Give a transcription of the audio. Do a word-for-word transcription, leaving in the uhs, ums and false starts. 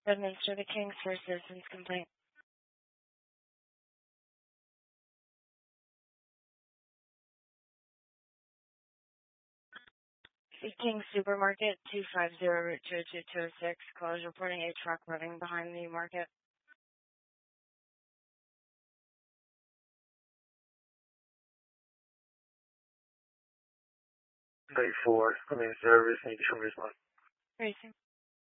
Administer the Kings for citizens complaint. The King Supermarket, two five zero Route two two two oh six. Call is reporting a truck running behind the market. Night four, I'm in service, need to show response. Racing.